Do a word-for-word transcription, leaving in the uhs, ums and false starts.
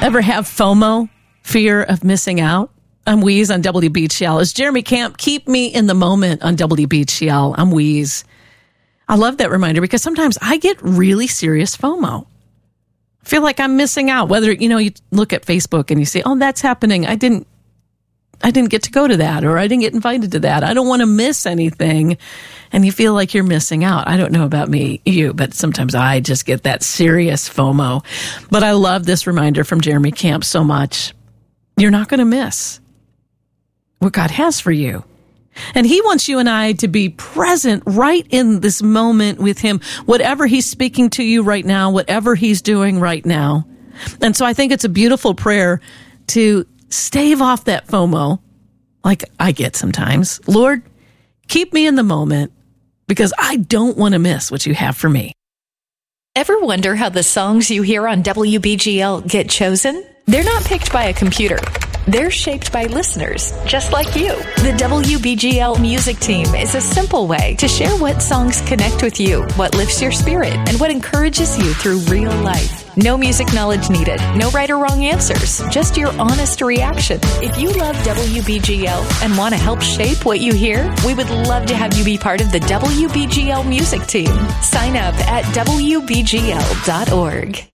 Ever have FOMO, fear of missing out? I'm Wheeze on W B G L. It's Jeremy Camp. Keep me in the moment on W B G L. I'm Wheeze. I love that reminder because sometimes I get really serious FOMO. I feel like I'm missing out. Whether, you know, you look at Facebook and you say, oh, that's happening. I didn't, I didn't get to go to that, or I didn't get invited to that. I don't want to miss anything. And you feel like you're missing out. I don't know about me, you, but sometimes I just get that serious FOMO. But I love this reminder from Jeremy Camp so much. You're not going to miss what God has for you. And he wants you and I to be present right in this moment with him, whatever he's speaking to you right now, whatever he's doing right now. And so I think it's a beautiful prayer to stave off that FOMO, like I get sometimes. Lord, keep me in the moment because I don't want to miss what you have for me. Ever wonder how the songs you hear on W B G L get chosen? They're not picked by a computer. They're shaped by listeners, just like you. The W B G L music team is a simple way to share what songs connect with you, what lifts your spirit, and what encourages you through real life. No music knowledge needed, no right or wrong answers, just your honest reaction. If you love W B G L and want to help shape what you hear, we would love to have you be part of the W B G L music team. Sign up at W B G L dot org.